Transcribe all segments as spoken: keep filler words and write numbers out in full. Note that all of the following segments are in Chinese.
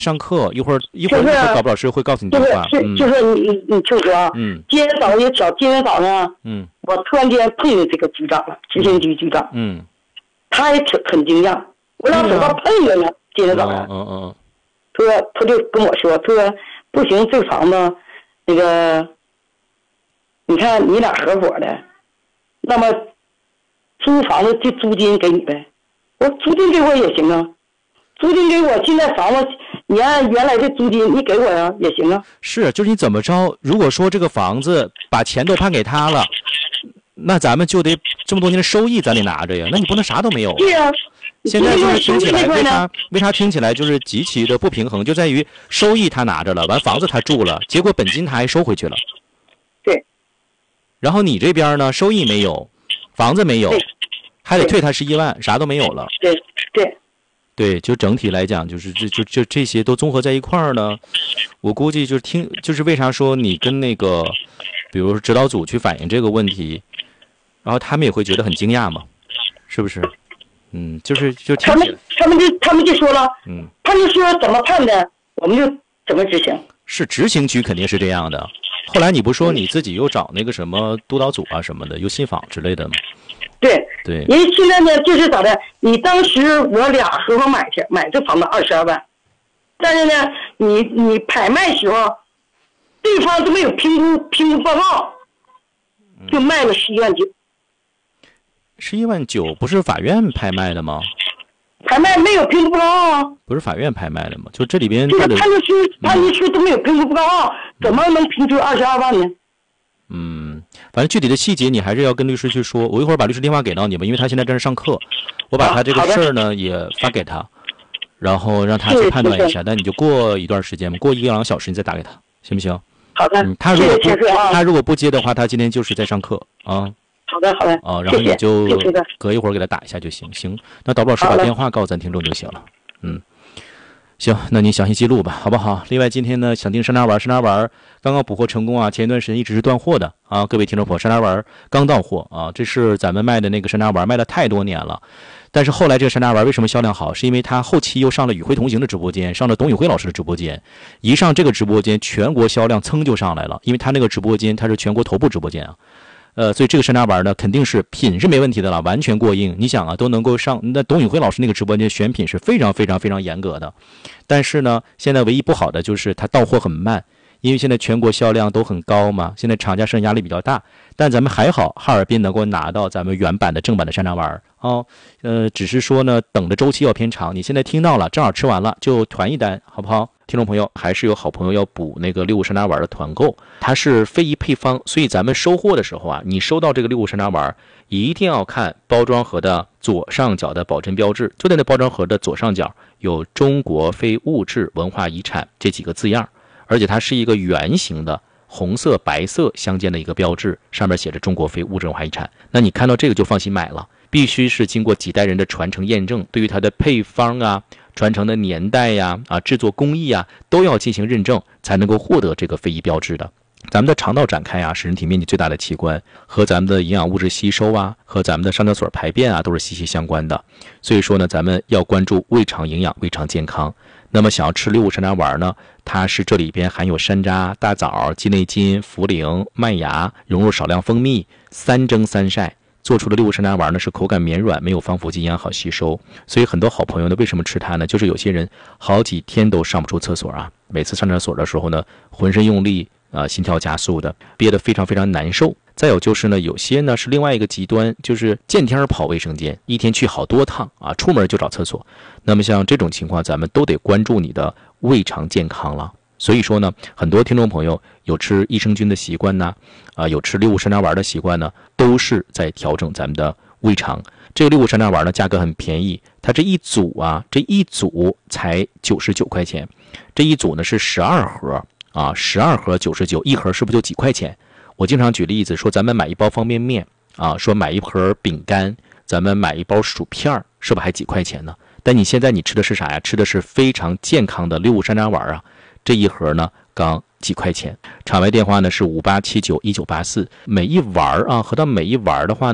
上课，一会儿一会儿高老师会告诉你电话。 就是、就是你你你听说啊， 嗯， 今天早上也早，今天早上， 嗯， 我突然间碰见这个局长了，执行局局长， 嗯， 他也挺很惊讶，我俩手上碰着了，今天早上， 嗯嗯， 他说他就跟我说，他说不行，这房子，那个，你看你俩合伙的，那么租房子就租金给你呗，我说租金给我也行啊。租金给我，现在房子你按原来的租金你给我呀也行啊。 是，就是你怎么着？如果说这个房子把钱都判给他了，那咱们就得这么多年的收益咱得拿着呀，那你不能啥都没有。 对呀、啊。 现在就是听起来为啥为啥听起来就是极其的不平衡，就在于收益他拿着了，完房子他住了，结果本金他还收回去了。 对。 然后你这边呢，收益没有，房子没有，还得退他十一万，啥都没有了。 对对。 对，就整体来讲，就是这就就这些都综合在一块儿呢，我估计就是听，就是为啥说你跟那个，比如说指导组去反映这个问题，然后他们也会觉得很惊讶嘛，是不是？嗯，就是就他们他们就他们就说了， 嗯， 他们说怎么判的，我们就怎么执行。 是执行局肯定是这样的。后来你不说你自己又找那个什么督导组啊什么的，又信访之类的吗？ 对对， 因为现在呢，就是咋的？你当时我俩合伙买去买这房子二十二万，但是呢，你你拍卖时候，对方都没有评估评估报告，就卖了十一万九。 十一万九不是法院拍卖的吗？ 拍卖没有评估报告啊。 不是法院拍卖的吗？就这里边就是判决书判决书都没有评估报告，怎么能评出二十二万呢？ 嗯，反正具体的细节你还是要跟律师去说。我一会儿把律师电话给到你吧，因为他现在正在上课，我把他这个事儿呢也发给他，然后让他去判断一下。但你就过一段时间嘛，过一两个小时你再打给他，行不行？ 好的。 嗯，他如果不谢谢啊、 他如果不接的话，他今天就是在上课啊。 好的好的。 啊，然后你就隔一会儿给他打一下就行。行，那导播老师把电话告诉咱听众就行了。嗯。行，那你详细记录吧，好不好？另外，今天呢，想听山楂丸，山楂丸刚刚补货成功啊！前一段时间一直是断货的啊，各位听众朋友，山楂丸刚到货啊，这是咱们卖的那个山楂丸，卖了太多年了。但是后来这个山楂丸为什么销量好？是因为它后期又上了与会同行的直播间，上了董宇辉老师的直播间，一上这个直播间，全国销量噌就上来了，因为他那个直播间它是全国头部直播间啊。呃，所以这个山楂丸呢，肯定是品是没问题的了，完全过硬。你想啊，都能够上那董宇辉老师那个直播间选品是非常非常非常严格的。但是呢，现在唯一不好的就是它到货很慢，因为现在全国销量都很高嘛，现在厂家市场压力比较大。但咱们还好，哈尔滨能够拿到咱们原版的正版的山楂丸哦。呃，只是说呢，等的周期要偏长。你现在听到了，正好吃完了就团一单，好不好？听众朋友，还是有好朋友要补那个六五山楂丸的团购，它是非遗配方，所以咱们收货的时候啊，你收到这个六五山楂丸，一定要看包装盒的左上角的保真标志，就在那包装盒的左上角有中国非物质文化遗产这几个字样，而且它是一个圆形的红色白色相间的一个标志，上面写着中国非物质文化遗产。那你看到这个就放心买了，必须是经过几代人的传承验证，对于它的配方啊、传承的年代呀、啊、制作工艺啊，都要进行认证，才能够获得这个非遗标志的。咱们的肠道展开啊，是人体面积最大的器官，和咱们的营养物质吸收啊，和咱们的上厕所排便啊，都是息息相关的。所以说呢，咱们要关注胃肠营养、胃肠健康。那么想要吃六五山楂丸呢，它是这里边含有山楂、大枣、鸡内金、茯苓、麦芽，融入少量蜂蜜，三蒸三晒做出的六五山楂丸呢，是口感绵软，没有防腐剂，营养好吸收。所以很多好朋友呢，为什么吃它呢？就是有些人好几天都上不出厕所啊，每次上厕所的时候呢，浑身用力啊、呃，心跳加速的，憋得非常非常难受。再有就是呢，有些呢是另外一个极端，就是见天跑卫生间，一天去好多趟啊，出门就找厕所。那么像这种情况，咱们都得关注你的胃肠健康了。所以说呢，很多听众朋友有吃益生菌的习惯呢，啊、呃，有吃六五山楂丸的习惯呢，都是在调整咱们的胃肠。这个六五山楂丸呢，价格很便宜，它这一组啊，这一组才九十九块钱，这一组呢是十二盒啊，十二盒九十九，一盒是不是就几块钱？我经常举例子说，咱们买一包方便面啊，说买一盒饼干，咱们买一包薯片，是不是还几块钱呢？但你现在你吃的是啥呀？吃的是非常健康的六五山楂丸啊。这一盒呢刚几块钱，场外电话呢是五八七九一九八四，每一丸啊，合到每一丸的话呢，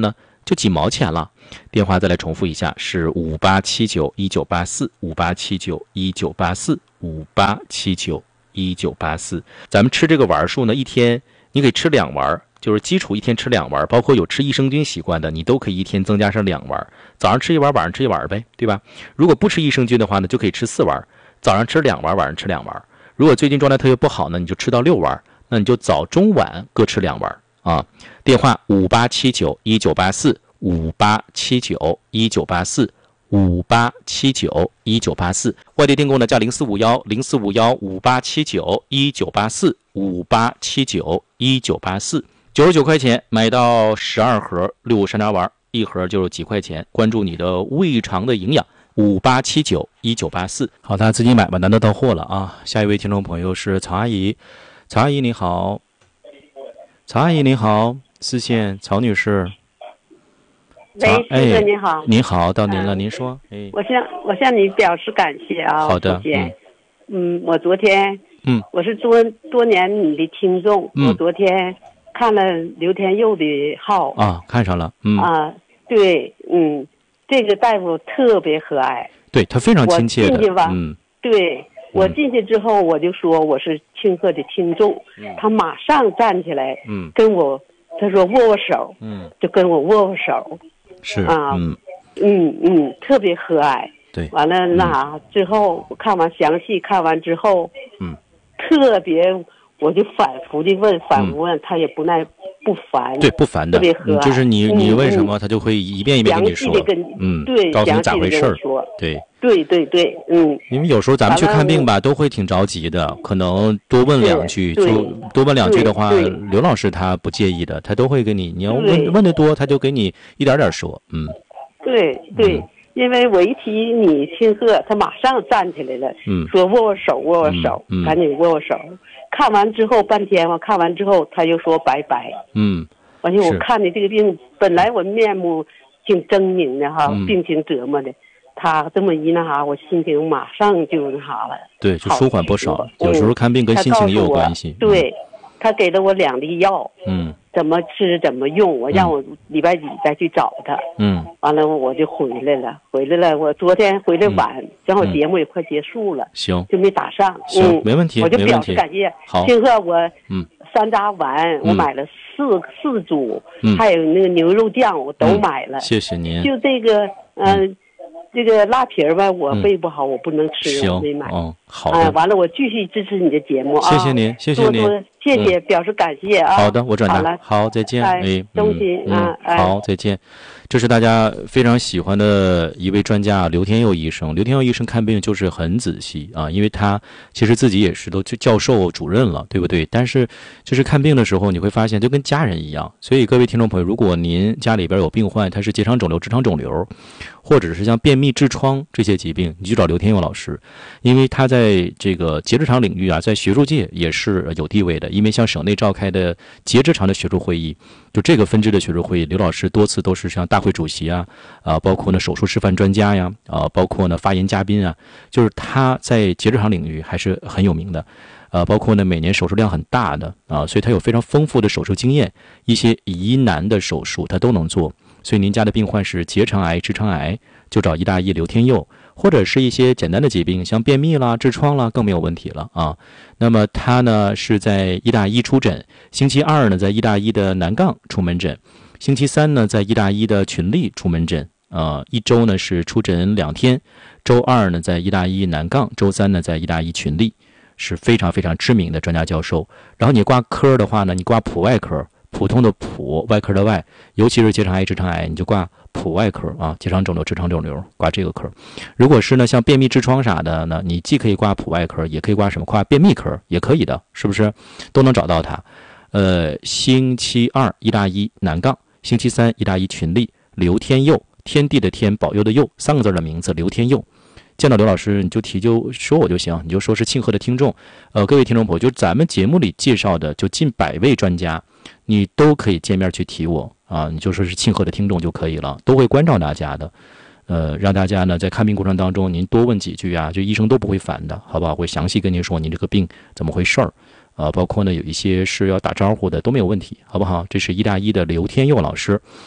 就几毛钱了。电话再来重复一下，是五八七九一九八四，五八七九一九八四，五八七九一九八四。咱们吃这个丸数呢，一天你可以吃两丸，就是基础一天吃两丸，包括有吃益生菌习惯的，你都可以一天增加上两丸，早上吃一丸，晚上吃一丸呗，对吧？如果不吃益生菌的话呢，就可以吃四丸，早上吃两丸，晚上吃两丸。如果最近状态特别不好呢，你就吃到六丸，那你就早中晚各吃两丸啊。电话五八七九一九八四，五八七九一九八四，五八七九一九八四。外地订购呢加零四五幺零四五幺五八七九一九八四，五八七九一九八四。九十九块钱买到十二盒六山楂丸，一盒就是几块钱。关注你的胃肠的营养，五八七九一九八四。好，大家自己买吧，难得到货了啊！下一位听众朋友是曹阿姨，曹阿姨你好，曹阿姨你好，四线曹女士。 喂，先生你好。 您好，到您了，您说。 哎，我向我向你表示感谢啊。 好的。 嗯, 嗯，我昨天， 嗯， 我是多多年你的听众， 嗯， 我昨天看了刘天佑的号啊，看上了，嗯啊，对，嗯，这个大夫特别和蔼， 对他非常亲切的， 我进去吧， 嗯， 对。我进去之后，我就说我是庆贺的听众， 嗯， 他马上站起来， 嗯， 跟我他说握握手， 嗯， 就跟我握握手， 是啊， 嗯嗯嗯，特别和蔼。 对， 完了那、嗯、之后我看完详细看完之后， 嗯， 特别我就反复的问，反复问，嗯、他也不耐不烦， 对，不烦的， 特别和蔼。 就是你你为什么、 嗯、 他就会一遍一遍跟你说， 跟嗯， 对， 告诉你咋回事儿，对。 对对对，嗯， 因为有时候咱们去看病吧，都会挺着急的，可能多问两句，就多问两句的话，刘老师他不介意的，他都会跟你，你要问问的多，他就给你一点点说，嗯， 对对，嗯、因为我一提你庆贺，他马上站起来了， 嗯， 说握握手，握握手， 嗯嗯、 赶紧握握手。看完之后半天嘛，看完之后他又说拜拜， 嗯， 而且我看的这个病，本来我面目挺狰狞的哈， 嗯、 病情折磨的。他这么一那啥，我心情马上就那啥了， 对，就舒缓不少。有时候看病跟心情也有关系。 嗯、对，他给了我两粒药， 嗯， 怎么吃怎么用，我让我礼拜几再去找他， 嗯， 完了我就回来了，回来了。我昨天回来晚，嗯、正好节目也快结束了， 行， 就没打上。 行， 嗯、 没问题， 我就表示感谢。 好， 庆贺我， 嗯， 山楂丸我买了四、嗯、四组， 嗯， 还有那个牛肉酱我都买了。 嗯、谢谢您。 就这个，嗯。呃这个辣皮儿吧，我胃不好， 嗯、 我不能吃， 行， 我没买。 哦，好的。 啊，完了，我继续支持你的节目啊！ 谢谢您，谢谢您， 多多谢谢、嗯，表示感谢啊！ 好的，我转达。 好了， 好，再见。哎， 东西嗯啊， 嗯好，再见。这是大家非常喜欢的一位专家刘天佑医生。刘天佑医生看病就是很仔细啊，因为他其实自己也是都教授主任了，对不对？但是就是看病的时候，你会发现就跟家人一样。所以各位听众朋友，如果您家里边有病患，他是结肠肿瘤、直肠肿瘤，或者是像便秘、痔疮这些疾病，你就找刘天佑老师，因为他在这个结直肠领域啊，在学术界也是有地位的。因为像省内召开的结直肠的学术会议，就这个分支的学术会议，刘老师多次都是像大会主席啊，啊，包括呢手术示范专家呀，啊，包括呢发言嘉宾啊，就是他在结直肠领域还是很有名的，呃，包括呢每年手术量很大的啊，所以他有非常丰富的手术经验，一些疑难的手术他都能做。所以您家的病患是结肠癌、直肠癌，就找医大医刘天佑，或者是一些简单的疾病，像便秘啦、痔疮啦，更没有问题了啊。那么他呢是在医大医出诊，星期二呢在医大医的南杠出门诊，星期三呢在医大医的群力出门诊，呃，一周呢是出诊两天，周二呢在医大医南杠，周三呢在医大医群力，是非常非常知名的专家教授。然后你挂科的话呢，你挂普外科。普通的普，外科的外，尤其是结肠癌、直肠癌，你就挂普外科啊，结肠肿瘤、直肠肿瘤，挂这个科。如果是呢，像便秘、痔疮啥的呢，你既可以挂普外科，也可以挂什么？挂便秘科也可以的，是不是？都能找到它。呃，星期二医大医南杠，星期三医大医群力，刘天佑，天地的天，保佑的佑，三个字的名字，刘天佑。见到刘老师你就提就说我就行，你就说是庆贺的听众。呃，各位听众朋友，就咱们节目里介绍的就近百位专家，你都可以见面去提我啊，你就说是庆贺的听众就可以了，都会关照大家的。呃，让大家呢在看病过程当中您多问几句啊，就医生都不会烦的，好不好？会详细跟您说您这个病怎么回事儿，呃，包括呢有一些是要打招呼的都没有问题，好不好？这是医大医的刘天佑老师。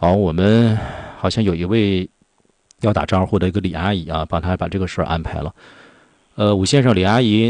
好，我们好像有一位要打招呼的一个李阿姨啊，帮她把这个事儿安排了。呃，武先生，李阿姨。